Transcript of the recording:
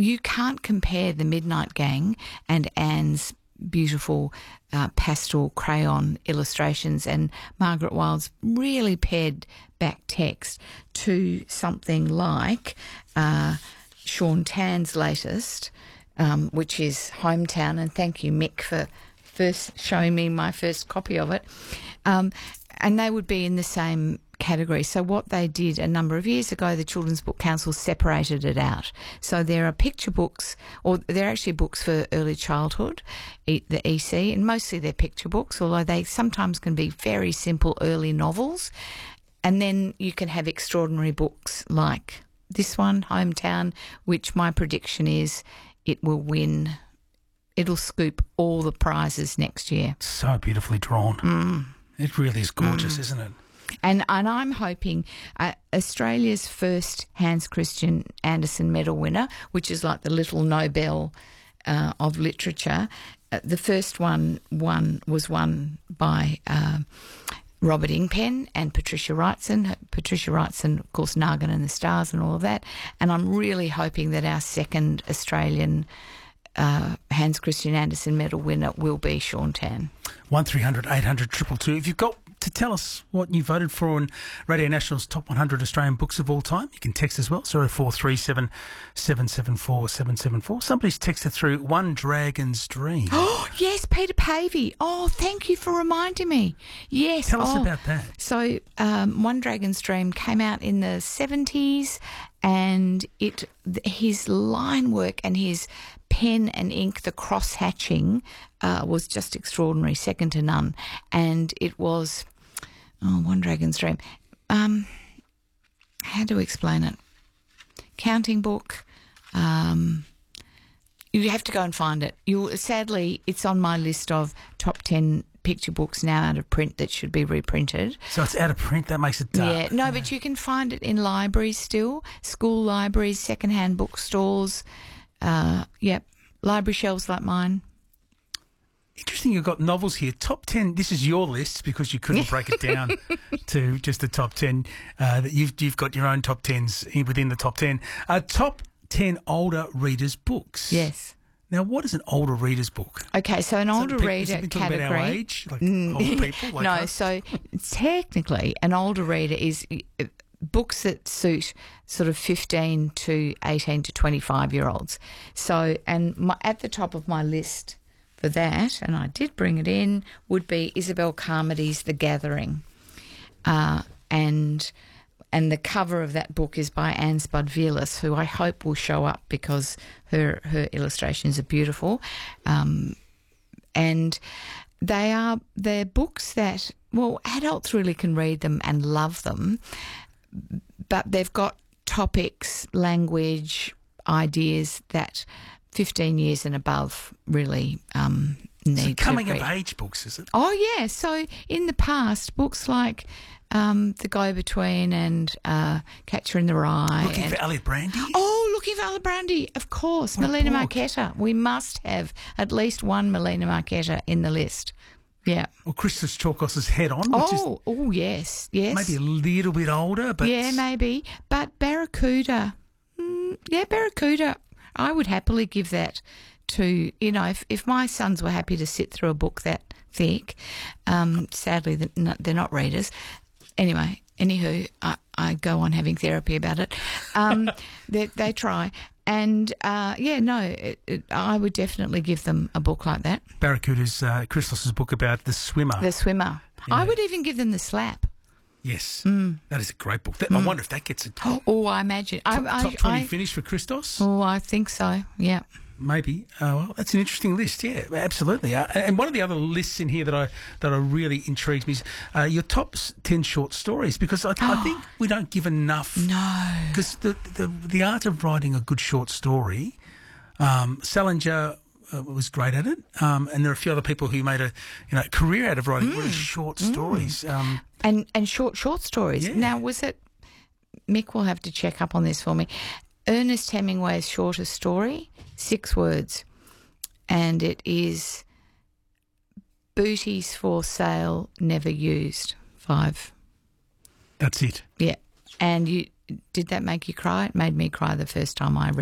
you can't compare The Midnight Gang and Anne's beautiful pastel crayon illustrations and Margaret Wild's really pared back text to something like Sean Tan's latest, which is Hometown, and thank you, Mick, for first showing me my first copy of it. And they would be in the same category. So what they did a number of years ago, the Children's Book Council separated it out. So there are picture books, or they're actually books for early childhood, the EC, and mostly they're picture books, although they sometimes can be very simple early novels. And then you can have extraordinary books like this one, Hometown, which my prediction is it will win. It'll scoop all the prizes next year. So beautifully drawn. It really is gorgeous, isn't it? And I'm hoping Australia's first Hans Christian Andersen Medal winner, which is like the little Nobel of literature, the first one was won by Robert Ingpen and Patricia Wrightson. Patricia Wrightson, of course, Nagin and the Stars and all of that. And I'm really hoping that our second Australian Hans Christian Andersen Medal winner will be Sean Tan. 1300 800 222. If you've got to tell us what you voted for on Radio National's Top 100 Australian Books of All Time, you can text as well, 0437 774 774. Somebody's texted through One Dragon's Dream. Oh, yes, Peter Pavey. Oh, thank you for reminding me. Yes. Tell us about that. So One Dragon's Dream came out in the 70s, and his line work and his pen and ink, the cross-hatching, was just extraordinary, second to none. And it was, One Dragon's Dream. How to explain it? Counting book. You have to go and find it. Sadly, it's on my list of top 10 picture books now out of print that should be reprinted. So it's out of print, that makes it dark. Yeah, no, but you can find it in libraries still, school libraries, second-hand bookstores, library shelves like mine. Interesting, you've got novels here. Top 10, this is your list because you couldn't break it down to just the top 10. That you've got your own top 10s within the top 10. Top 10 older readers' books. Yes. Now, what is an older reader's book? Okay, so an older reader category. About our age, like older people? Like no, us? So technically an older reader is books that suit sort of 15 to 18 to 25-year-olds. So, and at the top of my list for that, and I did bring it in, would be Isabel Carmody's The Gathering. And the cover of that book is by Anne Spud-Velas, who I hope will show up because her illustrations are beautiful. And they're books that, well, adults really can read them and love them, but they've got topics, language, ideas that 15 years and above really need to coming read. of age books, is it? Oh, yeah. So in the past, books like The Go-Between and Catcher in the Rye. Looking for Alibrandi? Oh, Looking for Alibrandi, of course. What a Melina book. Marchetta. We must have at least one Melina Marchetta in the list. Yeah. Or Christos Chalkos's Head On, which is yes. maybe a little bit older, but... Yeah, maybe. But Barracuda. Barracuda. I would happily give that to, if my sons were happy to sit through a book that thick. Sadly, they're not readers. Anyway, anywho, I go on having therapy about it. They try. And, I would definitely give them a book like that. Barracuda's Christos' book about The Swimmer. The Swimmer. Yeah. I would even give them The Slap. Yes. That is a great book. I wonder if that gets a top. Oh, I imagine. Top 20 finish for Christos? Oh, I think so, yeah. Maybe. Well, that's an interesting list. Yeah, absolutely. And one of the other lists in here that really intrigues me is your top 10 short stories, because I think we don't give enough. No. Because the art of writing a good short story, Salinger was great at it, and there are a few other people who made a career out of writing really short stories. And short stories. Yeah. Now, was it? Mick will have to check up on this for me. Ernest Hemingway's shortest story, 6 words, and it is Booties for Sale Never Used, 5. That's it. Yeah. And did that make you cry? It made me cry the first time I read